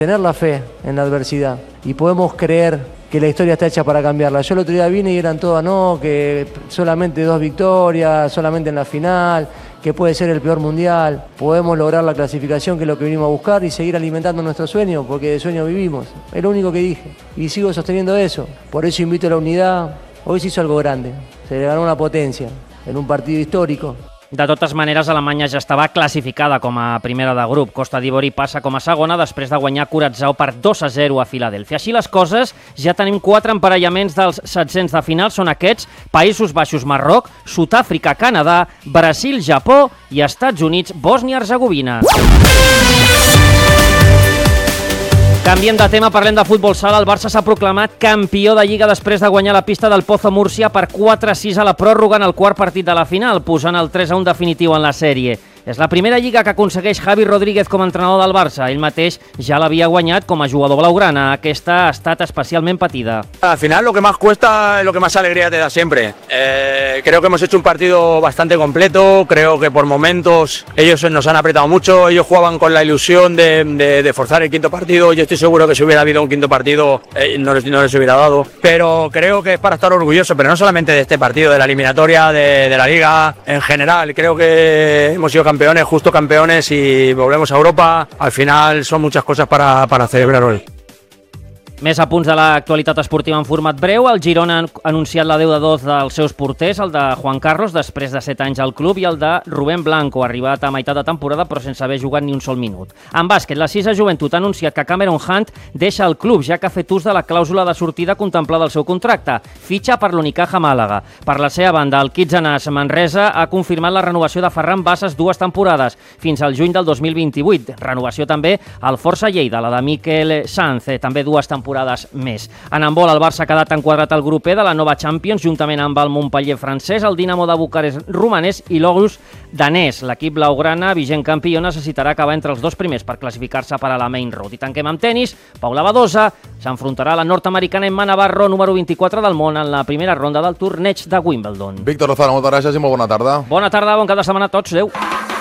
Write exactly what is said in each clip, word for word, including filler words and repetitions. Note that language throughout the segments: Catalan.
Tener la fe en la adversidad y podemos creer que la historia está hecha para cambiarla. Yo el otro día vine y eran todas, no, que solamente dos victorias, solamente en la final, que puede ser el peor mundial. Podemos lograr la clasificación, que es lo que vinimos a buscar, y seguir alimentando nuestro sueño, porque de sueño vivimos. Es lo único que dije y sigo sosteniendo eso. Por eso invito a la unidad. Hoy se hizo algo grande, se le ganó una potencia en un partido histórico. De totes maneres, Alemanya ja estava classificada com a primera de grup. Costa d'Ivori passa com a segona després de guanyar Curaçao per dos a zero a Filadèlfia. Així les coses, ja tenim quatre emparellaments dels setzents de final. Són aquests: Països Baixos, Marroc, Sud-àfrica, Canadà, Brasil, Japó i Estats Units, Bòsnia-Hercegovina. Canviem de tema, parlem de futbol sala. El Barça s'ha proclamat campió de Lliga després de guanyar la pista del Pozo Múrcia per quatre a sis a la pròrroga en el quart partit de la final, posant el tres a un definitiu en la sèrie. És la primera Lliga que aconsegueix Javi Rodríguez com a entrenador del Barça. Ell mateix ja l'havia guanyat com a jugador blaugrana. Aquesta ha estat especialment patida. Al final lo que más cuesta es lo que más alegría te da siempre. Eh, creo que hemos hecho un partido bastante completo. Creo que por momentos ellos nos han apretado mucho. Ellos jugaban con la ilusión de, de, de forzar el quinto partido. Yo estoy seguro que si hubiera habido un quinto partido eh, no, les, no les hubiera dado. Pero creo que es para estar orgulloso, pero no solamente de este partido, de la eliminatoria, de, de la Liga en general. Creo que hemos sido campeones, justo campeones, y volvemos a Europa. Al final son muchas cosas para, para celebrar hoy. Més a punts de l'actualitat esportiva en format breu. El Girona ha anunciat l'adeu de dos dels seus porters, el de Juan Carlos, després de set anys al club, i el de Rubén Blanco, arribat a meitat de temporada però sense haver jugat ni un sol minut. En bàsquet, la Sisa Joventut ha anunciat que Cameron Hunt deixa el club, ja que ha fet ús de la clàusula de sortida contemplada al seu contracte. Fitxa per l'Unicaja Màlaga. Per la seva banda, el Kitsanas Manresa ha confirmat la renovació de Ferran Bassas dues temporades, fins al juny del dos mil vint-i-vuit. Renovació també al Força Lleida, la de Miquel Sanz, també dues temporades més. En handbol, el Barça ha quedat enquadrat al grup E de la nova Champions, juntament amb el Montpellier francès, el Dinamo de Bucarest romanès i l'Oglus danès. L'equip blaugrana, vigent campió, necessitarà acabar entre els dos primers per classificar-se per a la Main Road. I tanquem amb tenis. Paula Badosa s'enfrontarà a la nord-americana Emma Navarro, número vint-i-quatre del món, en la primera ronda del torneig de Wimbledon. Víctor Lozano, moltes gràcies i molt bona tarda. Bona tarda, bon cap de setmana a tots. Adéu.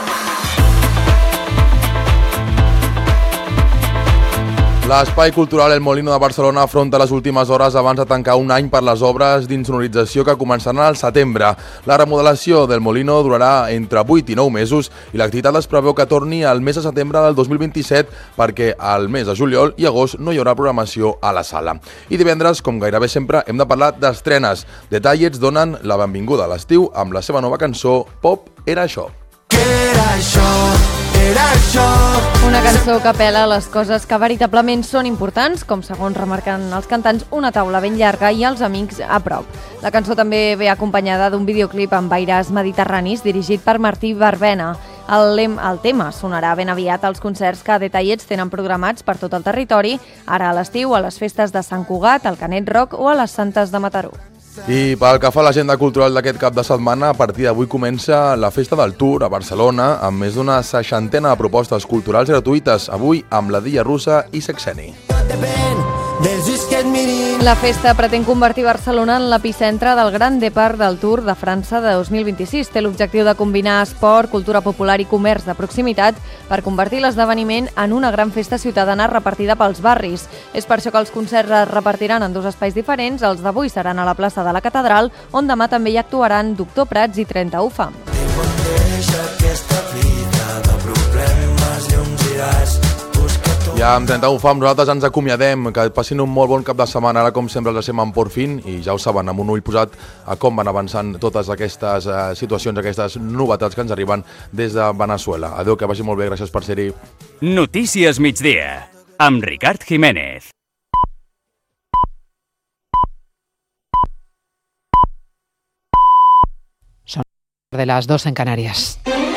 L'Espai Cultural El Molino de Barcelona afronta les últimes hores abans de tancar un any per les obres d'insonorització que començaran al setembre. La remodelació del Molino durarà entre vuit i nou mesos i l'activitat es preveu que torni al mes de setembre del dos mil vint-i-set perquè al mes de juliol i agost no hi haurà programació a la sala. I divendres, com gairebé sempre, hem de parlar d'estrenes. The Tallets donen la benvinguda a l'estiu amb la seva nova cançó Pop era això. Què era això? Era això. Una cançó que apela a les coses que veritablement són importants, com segons remarquen els cantants, una taula ben llarga i els amics a prop. La cançó també ve acompanyada d'un videoclip amb aires mediterranis dirigit per Martí Barbena. El, lem, el tema sonarà ben aviat als concerts que The Tallets tenen programats per tot el territori, ara a l'estiu, a les festes de Sant Cugat, al Canet Rock o a les Santes de Mataró. I pel que fa a l'agenda cultural d'aquest cap de setmana, a partir d'avui comença la Festa del Tour a Barcelona, amb més d'una seixantena de propostes culturals gratuïtes, avui amb la Dilla Russa i Sexeni. La festa pretén convertir Barcelona en l'epicentre del Gran Départ del Tour de França de dos mil vint-i-sis. Té l'objectiu de combinar esport, cultura popular i comerç de proximitat per convertir l'esdeveniment en una gran festa ciutadana repartida pels barris. És per això que els concerts es repartiran en dos espais diferents. Els d'avui seran a la plaça de la Catedral, on demà també hi actuaran Doctor Prats i trenta-u Fam. Ja amb trenta-u Fam nosaltres ens acomiadem, que passin un molt bon cap de setmana. Ara com sempre els deixem en port fin i ja ho saben, amb un ull posat a com van avançant totes aquestes eh, situacions, aquestes novetats que ens arriben des de Veneçuela. Adéu, que vagi molt bé, gràcies per ser-hi. Notícies migdia, amb Ricard Jiménez. Son de las dos en Canarias.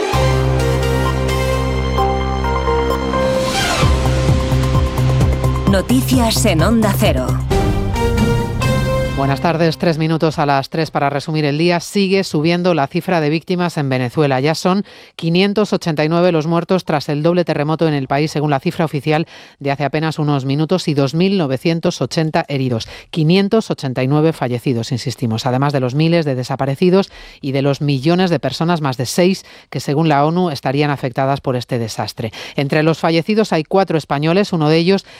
Noticias en Onda Cero. Buenas tardes, tres minutos a las tres para resumir el día. Sigue subiendo la cifra de víctimas en Venezuela. Ya son quinientos ochenta y nueve los muertos tras el doble terremoto en el país, según la cifra oficial de hace apenas unos minutos, y dos mil novecientos ochenta heridos. quinientos ochenta y nueve fallecidos, insistimos, además de los miles de desaparecidos y de los millones de personas, más de seis, que según la ONU estarían afectadas por este desastre. Entre los fallecidos hay cuatro españoles, uno de ellos